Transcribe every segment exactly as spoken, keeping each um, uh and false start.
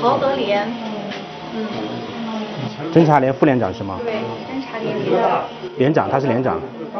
曹德廉，嗯， 侦察连副连长是吗？ 对，侦察连连长。 连长，他是连长。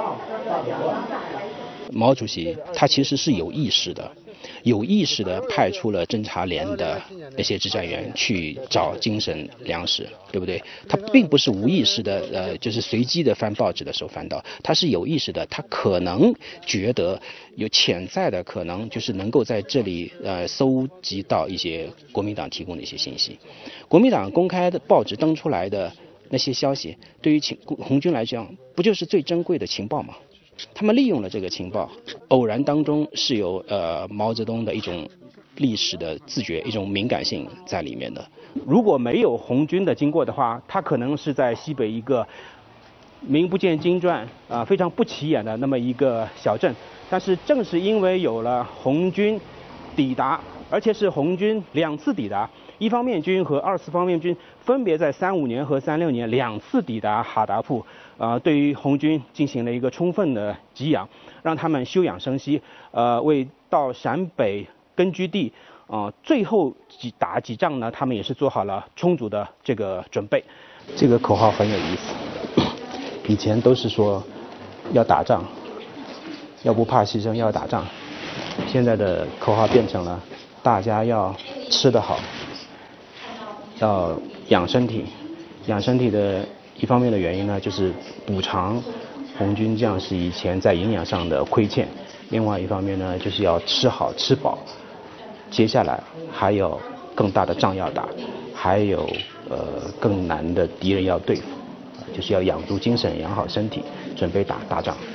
毛主席他其实是有意识的。有意识地派出了侦察连的那些指战员去找精神粮食，对不对？他并不是无意识的，呃，就是随机的翻报纸的时候翻到，他是有意识的，他可能觉得有潜在的可能，就是能够在这里呃搜集到一些国民党提供的一些信息。国民党公开的报纸登出来的那些消息，对于情红军来讲，不就是最珍贵的情报吗？他们利用了这个情报，偶然当中是有呃毛泽东的一种历史的自觉、一种敏感性在里面的。 如果没有红军的经过的话，他可能是在西北一个名不见经传啊、呃、非常不起眼的那么一个小镇。但是正是因为有了红军抵达，而且是红军两次抵达，一方面军和二次方面军分别在三五年和三六年两次抵达哈达铺。呃，对于红军进行了一个充分的给养，让他们休养生息，呃，为到陕北根据地，呃，最后几打几仗呢，他们也是做好了充足的这个准备。 这个口号很有意思，以前都是说要打仗，要不怕牺牲，要打仗，现在的口号变成了大家要吃得好，要养身体，养身体的。一方面的原因呢，就是补偿红军将士以前在营养上的亏欠；另外一方面呢，就是要吃好吃饱。接下来还有更大的仗要打，还有呃更难的敌人要对付，就是要养足精神，养好身体，准备打大仗。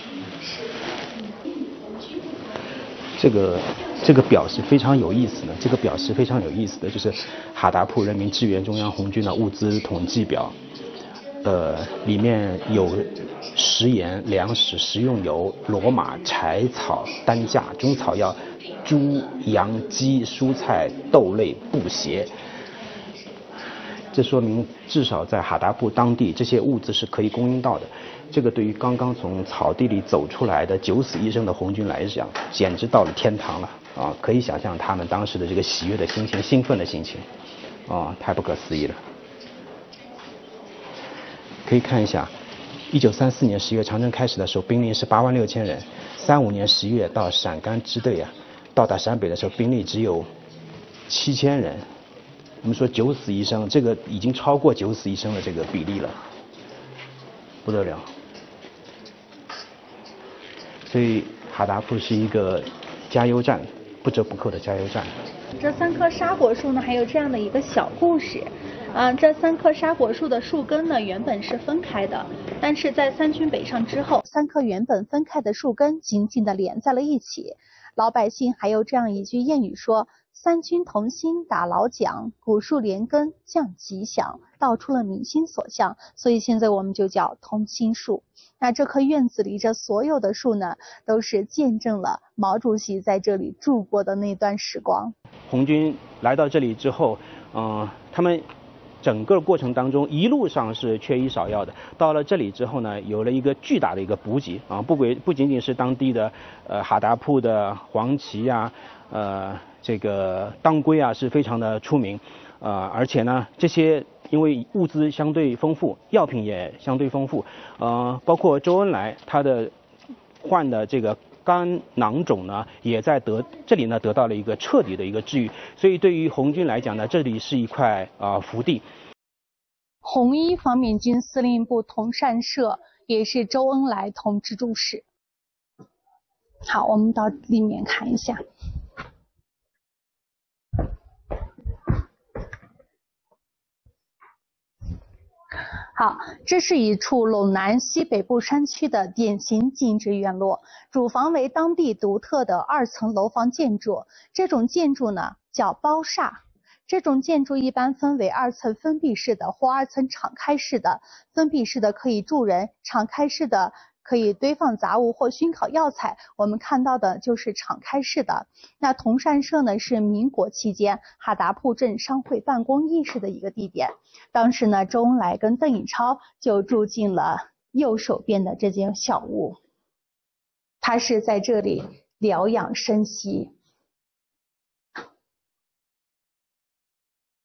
这个这个表是非常有意思的，这个表是非常有意思的，就是哈达铺人民支援中央红军的物资统计表。呃，里面有食盐、粮食、食用油、骡马、柴草、担架、中草药、猪、羊、鸡、蔬菜、豆类、布鞋。这说明至少在哈达铺当地，这些物资是可以供应到的。这个对于刚刚从草地里走出来的九死一生的红军来讲，简直到了天堂了啊！可以想象他们当时的这个喜悦的心情、兴奋的心情，啊，太不可思议了。可以看一下，一九三四年十月长征开始的时候，兵力是八万六千人；三五年十月到陕甘支队啊，到达陕北的时候，兵力只有七千人。我们说九死一生，这个已经超过九死一生的这个比例了，不得了。所以哈达铺是一个加油站，不折不扣的加油站。 这三棵沙果树呢，还有这样的一个小故事。啊，这三棵沙果树的树根呢，原本是分开的，但是在三军北上之后，三棵原本分开的树根紧紧地连在了一起。老百姓还有这样一句谚语说：“三军同心打老蒋，古树连根降吉祥”，道出了民心所向。所以现在我们就叫同心树。那这棵院子里这所有的树呢，都是见证了毛主席在这里住过的那段时光。 红军来到这里之后，嗯、呃，他们整个过程当中一路上是缺医少药的。到了这里之后呢，有了一个巨大的一个补给啊，不归不仅仅是当地的呃哈达铺的黄芪啊，呃这个当归啊是非常的出名，呃而且呢这些因为物资相对丰富，药品也相对丰富，呃包括周恩来他的患的这个肝囊肿呢，也在得这里呢得到了一个彻底的一个治愈，所以对于红军来讲呢，这里是一块啊、呃、福地。 红一方面军司令部同善社也是周恩来同志住室。好，我们到里面看一下。好，这是一处陇南西北部山区的典型精致院落，主房为当地独特的二层楼房建筑，这种建筑呢叫包厦。这种建筑一般分为二层封闭式的或二层敞开式的，封闭式的可以住人，敞开式的可以堆放杂物或熏烤药材。我们看到的就是敞开式的。那同善社呢是民国期间哈达铺镇商会办公议事的一个地点。当时呢，周恩来跟邓颖超就住进了右手边的这间小屋，他是在这里疗养生息。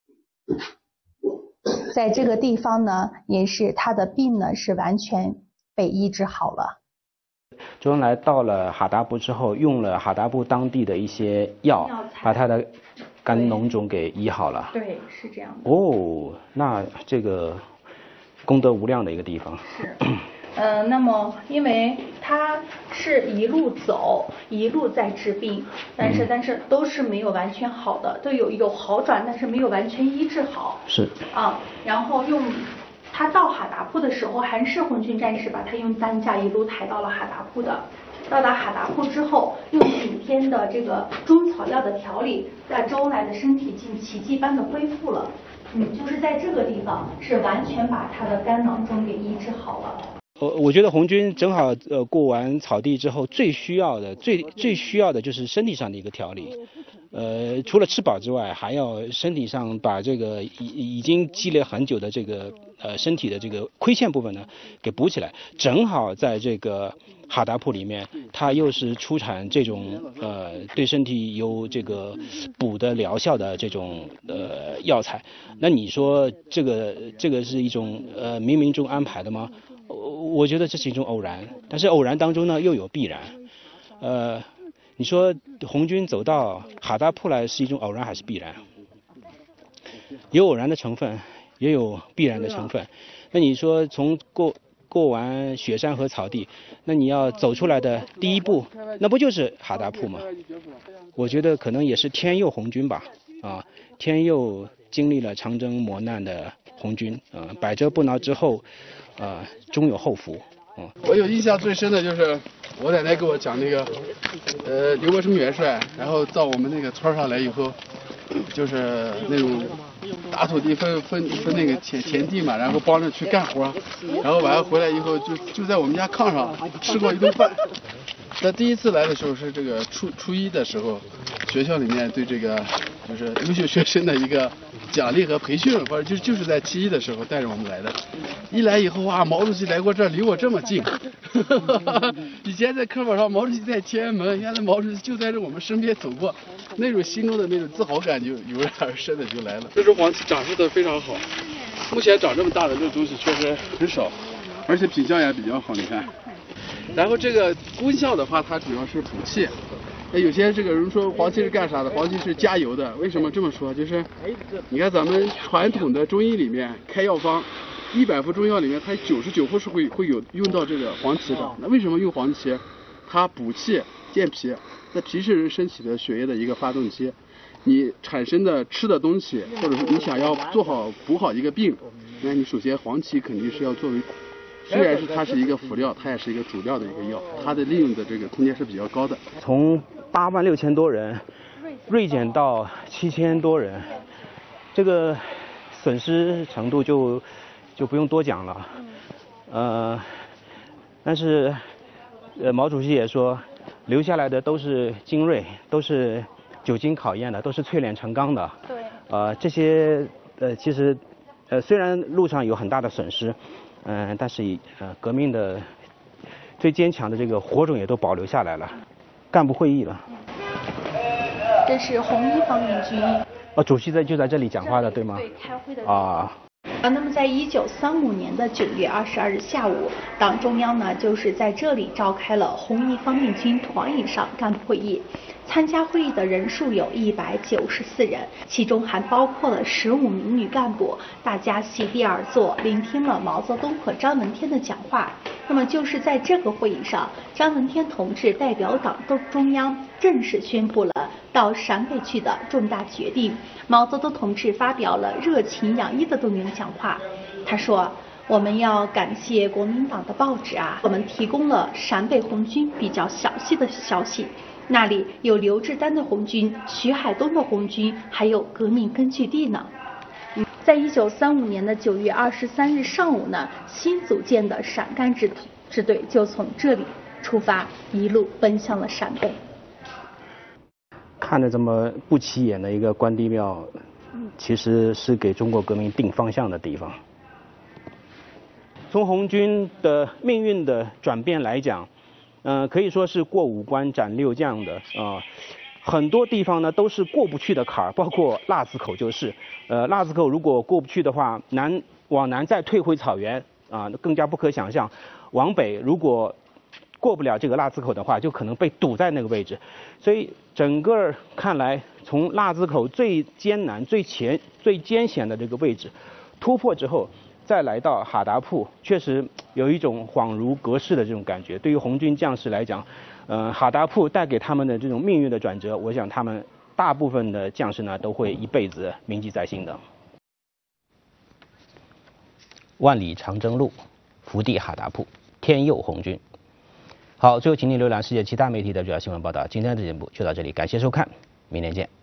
在这个地方呢，也是他的病呢是完全被医治好了。 周恩来到了哈达布之后，用了哈达布当地的一些药，把他的肝脓肿给医好了。 对，是这样的。 哦，那这个功德无量的一个地方。 是。呃，那么因为他是一路走，一路在治病，但是、嗯、但是都是没有完全好的，都有有好转，但是没有完全医治好。 是。 啊，然后用他到哈达铺的时候，韩式红军战士把他用担架一路抬到了哈达铺的。到达哈达铺之后，用顶天的这个中草药的调理，让周恩来的身体竟奇迹般的恢复了。嗯，就是在这个地方是完全把他的肝囊肿给医治好了。 我我觉得红军正好呃过完草地之后，最需要的最最需要的就是身体上的一个调理，呃除了吃饱之外，还要身体上把这个已已经积累很久的这个呃身体的这个亏欠部分呢给补起来。正好在这个哈达铺里面，它又是出产这种呃对身体有这个补的疗效的这种呃药材。那你说这个这个是一种呃冥冥中安排的吗？我觉得这是一种偶然，但是偶然当中呢又有必然。呃，你说红军走到哈达铺来是一种偶然还是必然？有偶然的成分，也有必然的成分。那你说从过过完雪山和草地，那你要走出来的第一步，那不就是哈达铺吗？我觉得可能也是天佑红军吧，啊，天佑经历了长征磨难的红军，啊，百折不挠之后。啊，终有后福。嗯， 我有印象最深的就是我奶奶给我讲那个，呃，刘伯承元帅，然后到我们那个村上来以后，就是那种打土地分分分那个田田地嘛，然后帮着去干活，然后晚上回来以后就就在我们家炕上吃过一顿饭。在第一次来的时候是这个初初一的时候，学校里面对这个就是优秀学生的一个奖励和培训，或者就就是在七一的时候带着我们来的。一来以后哇，毛主席来过这儿，离我这么近。以前在课本上毛主席在天安门，原来毛主席就在这我们身边走过，那种心中的那种自豪感就油然而生的就来了。这只黄芪长势的非常好，目前长这么大的这东西确实很少，而且品相也比较好，你看。然后这个功效的话，它主要是补气。那有些这个人说黄芪是干啥的？黄芪是加油的。为什么这么说？就是你看咱们传统的中医里面开药方，一百副中药里面，它九十九副是会会有用到这个黄芪的。那为什么用黄芪？它补气健脾。那脾是人身体的血液的一个发动机。你产生的吃的东西，或者说你想要做好补好一个病，那你首先黄芪肯定是要作为。虽然是它是一个辅料，它也是一个主料的一个药，它的利用的这个空间是比较高的。 从八万六千多人锐减到七千多人，这个损失程度就就不用多讲了。呃，但是呃毛主席也说，留下来的都是精锐，都是久经考验的，都是淬炼成钢的。对。呃，这些呃其实呃虽然路上有很大的损失。嗯，但是以呃革命的最坚强的这个火种也都保留下来了，干部会议了。 这是红一方面军。 哦，主席在就在这里讲话的，对吗？ 对，开会的。 啊。 啊，那么在一九三五年的九月二十二日下午，党中央呢就是在这里召开了红一方面军团以上干部会议。参加会议的人数有一百九十四人，其中还包括了十五名女干部。大家席地而坐，聆听了毛泽东和张闻天的讲话。那么就是在这个会议上，张闻天同志代表党中央正式宣布了到陕北去的重大决定。毛泽东同志发表了热情洋溢的动员讲话。他说：“我们要感谢国民党的报纸啊，我们提供了陕北红军比较详细的消息。”那里有刘志丹的红军、徐海东的红军，还有革命根据地呢。在一九三五年的九月二十三日上午呢，新组建的陕甘支支队就从这里出发，一路奔向了陕北。 看着这么不起眼的一个关帝庙，其实是给中国革命定方向的地方。从红军的命运的转变来讲。呃，可以说是过五关斩六将的啊、呃， 很多地方呢都是过不去的坎儿，包括腊子口就是。呃，腊子口如果过不去的话，南往南再退回草原啊，更加不可想象。往北如果过不了这个腊子口的话，就可能被堵在那个位置。所以整个看来，从腊子口最艰难、最前、最艰险的这个位置突破之后，再来到哈达铺，确实有一种恍如隔世的这种感觉。对于红军将士来讲，呃，哈达铺带给他们的这种命运的转折，我想他们大部分的将士呢都会一辈子铭记在心的。 万里长征路，福地哈达铺，天佑红军。好，最后请您浏览世界其他媒体的主要新闻报道。今天的节目就到这里，感谢收看，明天见。